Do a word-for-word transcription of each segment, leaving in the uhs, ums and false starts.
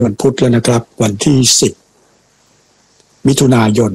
วันพุธแล้วนะครับวันที่สิบมิถุนายน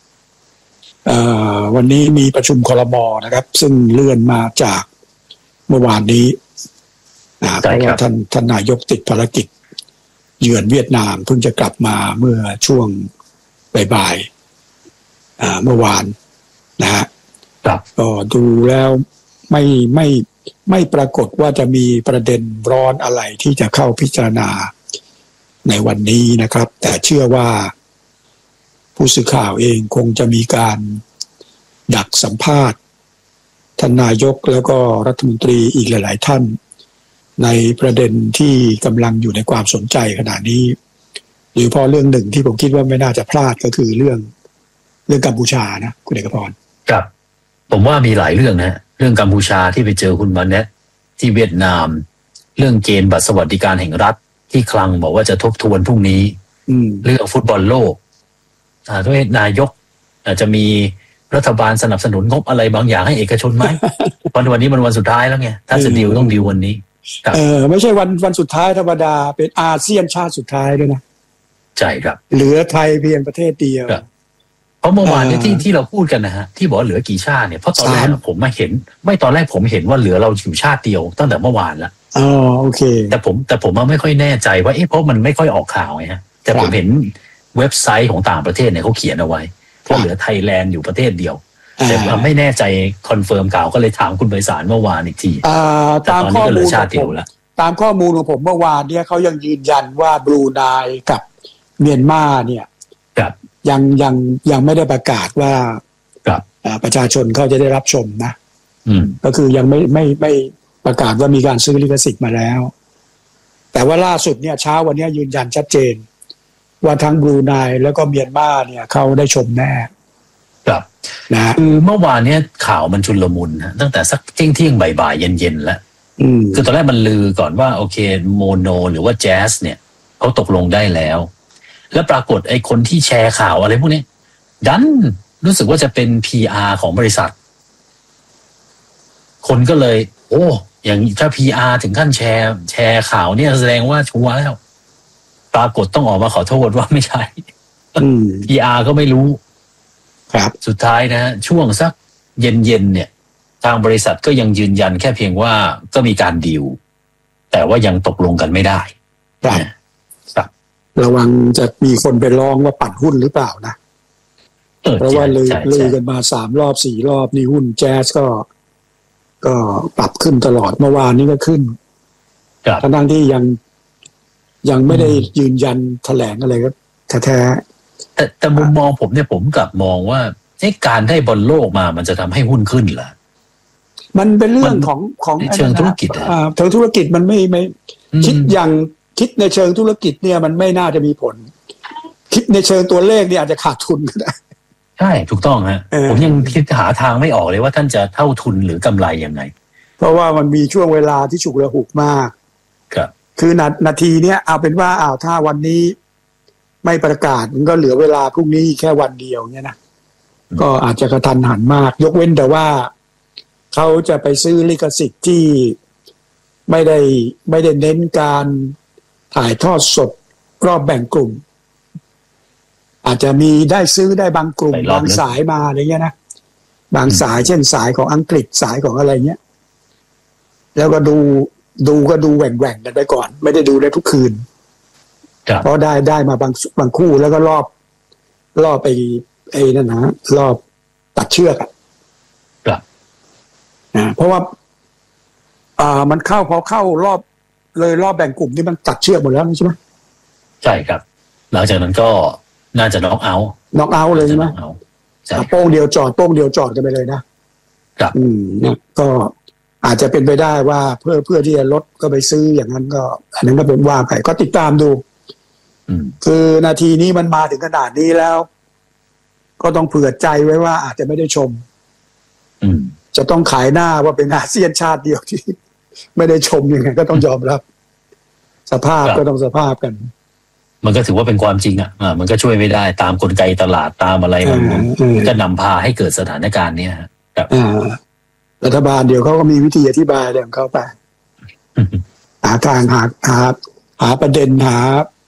วันนี้มีประชุมครม.นะครับซึ่งเลื่อนมาจากเมื่อวานนี้นะเพราะว่าท่านท่านนายกติดภารกิจเยือนเวียดนามเพิ่งจะกลับมาเมื่อช่วงบ่ายๆเมื่อวานนะฮะก็ดูแล้วไม่ไม่ไม่ปรากฏว่าจะมีประเด็นร้อนอะไรที่จะเข้าพิจารณาในวันนี้นะครับแต่เชื่อว่าผู้สื่อข่าวเองคงจะมีการดักสัมภาษณ์ท่านนายกแล้วก็รัฐมนตรีอีกหลายๆท่านในประเด็นที่กำลังอยู่ในความสนใจขณะนี้โดยเฉพาะเรื่องหนึ่งที่ผมคิดว่าไม่น่าจะพลาดก็คือเรื่องเรื่องกัมพูชานะคุณเอกพรครับผมว่ามีหลายเรื่องนะเรื่องกัมพูชาที่ไปเจอคุณมาเนตที่เวียดนามเรื่องเกณฑ์บัตรสวัสดิการแห่งรัฐที่คลังบอกว่าจะทบทวนพรุ่งนี้เรื่องฟุตบอลโลกด้วยนายกอาจจะมีรัฐบาลสนับสนุนงบอะไรบางอย่างให้เอกชนไหมเพราะวันนี้มันวันสุดท้ายแล้วไงถ้าจะดีลต้องดีลวันนี้เออไม่ใช่วันวันสุดท้ายธรรมดาเป็นอาเซียนชาติสุดท้ายด้วยนะใช่ครับเหลือไทยเพียงประเทศเดียวเพราะเมื่อวานนี้ที่ที่เราพูดกันนะฮะที่บอกเหลือกี่ชาติเนี่ยเพราะตอนแรกผมไม่เห็นไม่ตอนแรกผมเห็นว่าเหลือเราอยู่ชาติเดียวตั้งแต่เมื่อวานแล้วอ๋อโอเคแต่ผมแต่ผมไม่ค่อยแน่ใจว่าเอ๊ะเพราะมันไม่ค่อยออกข่าวไงฮะแต่ผมเห็นเว็บไซต์ของต่างประเทศเนี่ยเขาเขียนเอาไว้เพราะเหลือไทยแลนด์อยู่ประเทศเดียวแต่เราไม่แน่ใจคอนเฟิร์มข่าวก็เลยถามคุณไพศาลเมื่อวานอีกทีตามข้อมูลของผมตามข้อมูลของผมเมื่อวานเนี่ยเขายังยืนยันว่าบรูไนกับเมียนมาเนี่ยยังยังยังไม่ได้ประกาศว่าประชาชนเขาจะได้รับชมนะก็คือยังไม่ไม่ไม่ประกาศว่ามีการซื้อลิขสิทธิ์มาแล้วแต่ว่าล่าสุดเนี่ยเช้าวันนี้ยืนยันชัดเจนว่าทั้งบรูไนแล้วก็เมียนมาเนี่ยเขาได้ชมแน่ครับนะคือเมื่อวานเนี่ยข่าวมันชุลมุนฮะตั้งแต่สักเที่ยงเที่ยงบ่ายๆเย็นๆแล้วคือตอนแรกมันลือก่อนว่าโอเคโมโนหรือว่าแจ๊สเนี่ยเขาตกลงได้แล้วแล้วปรากฏไอ้คนที่แชร์ข่าวอะไรพวกนี้ดันรู้สึกว่าจะเป็น พี อาร์ ของบริษัทคนก็เลยโอ้อย่างถ้า พี อาร์ ถึงขั้นแชร์แชร์ข่าวเนี่ยแสดงว่าชัวร์แล้วปรากฏต้องออกมาขอโทษว่าไม่ใช่ พี อาร์ ก็ไม่รู้ครับสุดท้ายนะช่วงสักเย็นๆเนี่ยทางบริษัทก็ยังยืนยันแค่เพียงว่าก็มีการดีลแต่ว่ายังตกลงกันไม่ได้ครับระวังจะมีคนไปร้องว่าปั่นหุ้นหรือเปล่านะเพราะว่าเลยเลยกันมาสามรอบสี่รอบนี่หุ้นแจ๊สก็ก็ปรับขึ้นตลอดเมื่อวานนี้ก็ขึ้นทั้งที่ยังยังไม่ได้ยืนยันแถลงอะไรก็แท้ๆแต่แต่มุมมองผมเนี่ยผมกลับมองว่าไอ้การได้บอลโลกมามันจะทำให้หุ้นขึ้นเหรอมันเป็นเรื่องของของเชิงธุรกิจอ่าทางธุรกิจมันไม่ไม่คิดอย่างคิดในเชิงธุรกิจเนี่ยมันไม่น่าจะมีผลคิดในเชิงตัวเลขเนี่ยอาจจะขาดทุนก็ได้ใช่ถูกต้องฮะผมยังคิดหาทางไม่ออกเลยว่าท่านจะเท่าทุนหรือกำไรยังไงเพราะว่ามันมีช่วงเวลาที่ฉุกระหุกมากครับคือนานาทีเนี้ยเอาเป็นว่าอ้าวถ้าวันนี้ไม่ประกาศมันก็เหลือเวลาพรุ่งนี้แค่วันเดียวเนี่ยนะก็อาจจะกระทันหันมากยกเว้นแต่ว่าเขาจะไปซื้อลิขสิทธิ์ที่ไม่ได้ไม่ได้เน้นการถ่ายทอดสดรอบแบ่งกลุ่มอาจจะมีได้ซื้อได้บางกลุ่มบางสายมาอะไรเงี้ยนะบางสายเช่นสายของอังกฤษสายของอะไรเงี้ยแล้วก็ดูดูก็ดูแหว่งแหว่งกันไปก่อนไม่ได้ดูได้ทุกคืนเพราะได้ได้มาบางบางคู่แล้วก็รอบรอบไปไอ้นั่นนะรอบตัดเชือกครับนะเพราะว่าอ่ามันเข้าพอเข้ารอบเลยรอบแบ่งกลุ่มนี่มันตัดเชือกหมดแล้วใช่ไหมใช่ครับหลังจากนั้นก็น่าจะน็อกเอาท์น็อกเอาท์เลยใช่ไหมโป้งเดียวจอดโป้งเดียวจอดกันไปเลยนะครับอืมเนี่ยก็อาจจะเป็นไปได้ว่าเพื่อเพื่อที่จะลดก็ไปซื้ออย่างนั้นก็อันนั้นก็เป็นว่าไปก็ติดตามดูคือนาทีนี้มันมาถึงขนาดนี้แล้วก็ต้องเผื่อใจไว้ว่าอาจจะไม่ได้ชมจะต้องขายหน้าว่าเป็นอาเซียนชาติเดียวที่ไม่ได้ชมยังไงก็ต้องยอมรับสภาพก็ต้องสภาพกันมันก็ถือว่าเป็นความจริงอ่ะมันก็ช่วยไม่ได้ตามกลไกตลาดตามอะไรมันก็นำพาให้เกิดสถานการณ์นี้ครับรัฐบาลเดี๋ยวเขาก็มีวิธีอธิบายเรื่องเขาไปหาทางหาหาหาประเด็นหา